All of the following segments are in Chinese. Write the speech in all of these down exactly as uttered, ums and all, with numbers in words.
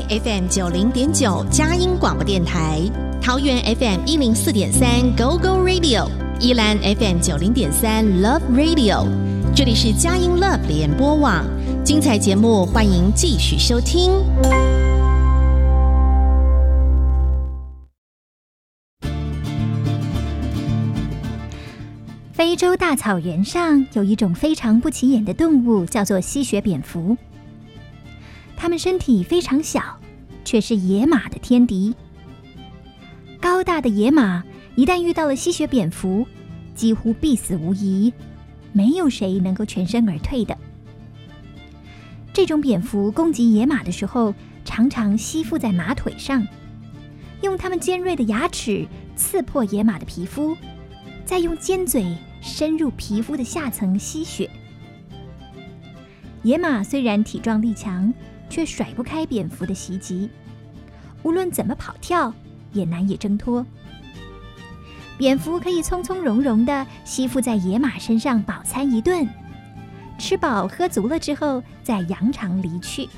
F M 九零点九佳音广播电台，桃园 F M 一零四点三 Go Go Radio， 宜兰 F M 九零点三 Love Radio。这里是佳音 Love 联播网，精彩节目欢迎继续收听。 非洲大草原上有一种非常不起眼的动物，叫做吸血蝙蝠。它们身体非常小，却是野马的天敌。高大的野马一旦遇到了吸血蝙蝠，几乎必死无疑，没有谁能够全身而退的。这种蝙蝠攻击野马的时候，常常吸附在马腿上，用它们尖锐的牙齿刺破野马的皮肤，再用尖嘴深入皮肤的下层吸血。野马虽然体壮力强，却甩不开蝙蝠的袭击，无论怎么跑跳也难以挣脱。蝙蝠可以从从容容地吸附在野马身上饱餐一顿，吃饱喝足了之后再扬长离去。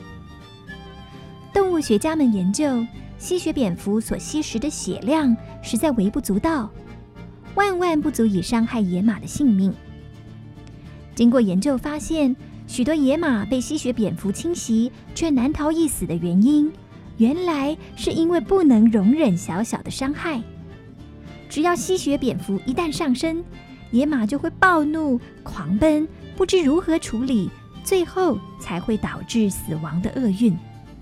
动物学家们研究，吸血蝙蝠所吸食的血量实在微不足道，万万不足以伤害野马的性命。经过研究发现，许多野马被吸血蝙蝠侵袭却难逃一死的原因，原来是因为不能容忍小小的伤害。只要吸血蝙蝠一旦上身，野马就会暴怒狂奔，不知如何处理，最后才会导致死亡的厄运。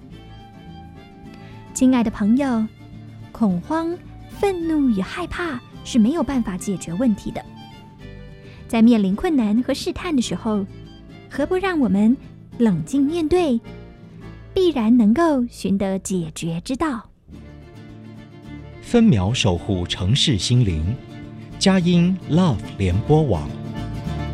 亲爱的朋友，恐慌、愤怒与害怕是没有办法解决问题的。在面临困难和试探的时候，何不让我们冷静面对，必然能够寻得解决之道。 分秒守护城市心灵，佳音 Love 联播网。